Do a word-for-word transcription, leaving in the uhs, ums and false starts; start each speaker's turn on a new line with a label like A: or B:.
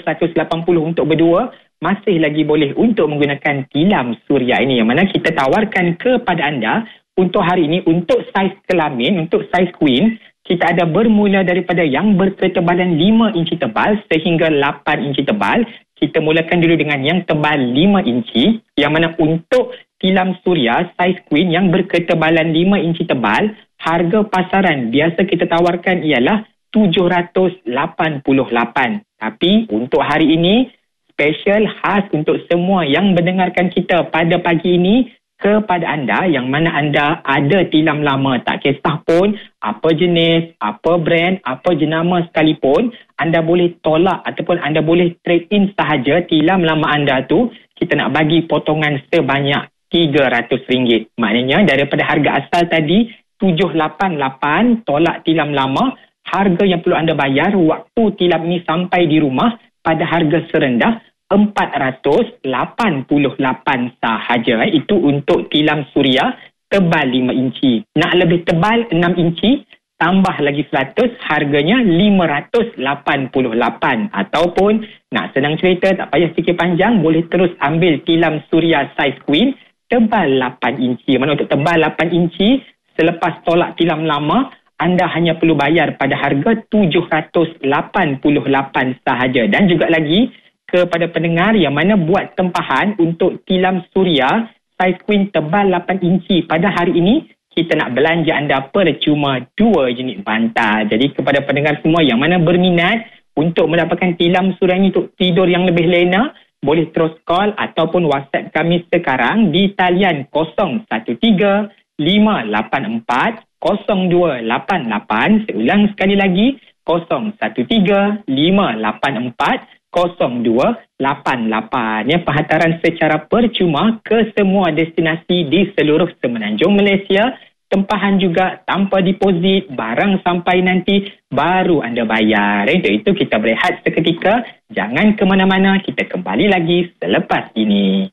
A: seratus lapan puluh untuk berdua, masih lagi boleh untuk menggunakan tilam suria ini, yang mana kita tawarkan kepada anda untuk hari ini. Untuk saiz kelamin, untuk saiz queen, kita ada bermula daripada yang berketebalan lima inci tebal sehingga lapan inci tebal. Kita mulakan dulu dengan yang tebal lima inci, yang mana untuk tilam suria saiz queen yang berketebalan lima inci tebal, harga pasaran biasa kita tawarkan ialah tujuh ratus lapan puluh lapan. Tapi untuk hari ini, special khas untuk semua yang mendengarkan kita pada pagi ini, kepada anda yang mana anda ada tilam lama, tak kisah pun apa jenis, apa brand, apa jenama sekalipun, anda boleh tolak ataupun anda boleh trade in sahaja tilam lama anda tu. Kita nak bagi potongan sebanyak tiga ratus ringgit. Maknanya daripada harga asal tadi tujuh lapan lapan, tolak tilam lama, harga yang perlu anda bayar waktu tilam ini sampai di rumah pada harga serendah empat ratus lapan puluh lapan sahaja. Itu untuk tilam suria tebal lima inci. Nak lebih tebal enam inci, tambah lagi seratus, harganya lima ratus lapan puluh lapan. Ataupun nak senang cerita, tak payah fikir panjang, boleh terus ambil tilam suria saiz queen tebal lapan inci. Mana untuk tebal lapan inci, selepas tolak tilam lama, anda hanya perlu bayar pada harga tujuh ratus lapan puluh lapan sahaja. Dan juga lagi kepada pendengar yang mana buat tempahan untuk tilam suria saiz queen tebal lapan inci pada hari ini, kita nak belanja anda percuma dua unit bantal. Jadi kepada pendengar semua yang mana berminat untuk mendapatkan tilam suria ini untuk tidur yang lebih lena, boleh terus call ataupun WhatsApp kami sekarang di talian kosong satu tiga lima lapan empat kosong dua lapan lapan. Seulang sekali lagi, kosong satu tiga lima lapan empat kosong dua lapan lapan. Ya, penghantaran secara percuma ke semua destinasi di seluruh semenanjung Malaysia. Tempahan juga tanpa deposit, barang sampai nanti baru anda bayar. Untuk itu kita berehat seketika. Jangan ke mana-mana, kita kembali lagi selepas ini.